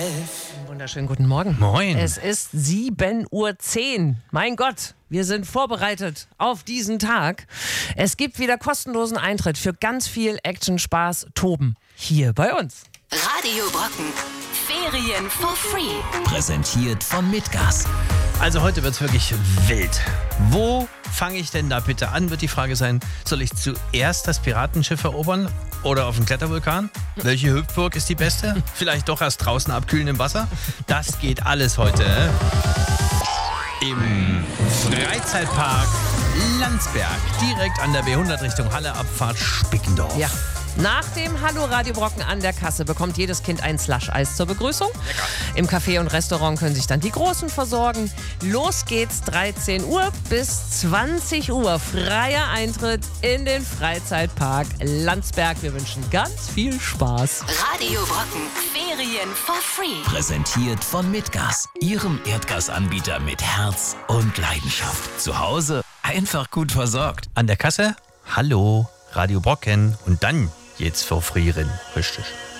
Wunderschönen guten Morgen. Moin. Es ist 7:10 Uhr. Mein Gott, wir sind vorbereitet auf diesen Tag. Es gibt wieder kostenlosen Eintritt für ganz viel Action, Spaß, Toben. Hier bei uns. Radio Brocken. Ferien for free. Präsentiert von Mitgas. Also heute wird's wirklich wild. Wo fange ich denn da bitte an, wird die Frage sein. Soll ich zuerst das Piratenschiff erobern oder auf dem Klettervulkan? Welche Hüpfburg ist die beste? Vielleicht doch erst draußen abkühlen im Wasser? Das geht alles heute im Freizeitpark Landsberg. Direkt an der B100 Richtung Halle, Abfahrt Spickendorf. Ja. Nach dem Hallo Radio Brocken an der Kasse bekommt jedes Kind ein Slush-Eis zur Begrüßung. Lecker. Im Café und Restaurant können sich dann die Großen versorgen. Los geht's 13 Uhr bis 20 Uhr. Freier Eintritt in den Freizeitpark Landsberg. Wir wünschen ganz viel Spaß. Radio Brocken. Ferien for free. Präsentiert von Mitgas. Ihrem Erdgasanbieter mit Herz und Leidenschaft. Zu Hause einfach gut versorgt. An der Kasse, hallo, Radio Brocken und dann geht's für Frieren. Richtig.